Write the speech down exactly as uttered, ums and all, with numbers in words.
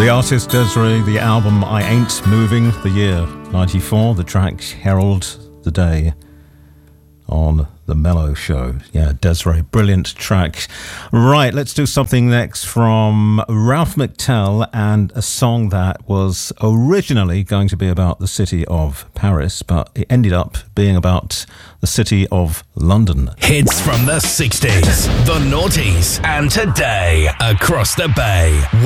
The artist Des'ree, the album I Ain't Moving, the year ninety-four, the track Herald the Day on The Mellow Show. Yeah, Des'ree, brilliant track. Right, let's do something next from Ralph McTell and a song that was originally going to be about the city of Paris, but it ended up being about the city of London. Hits from the sixties, the noughties, and today across the bay.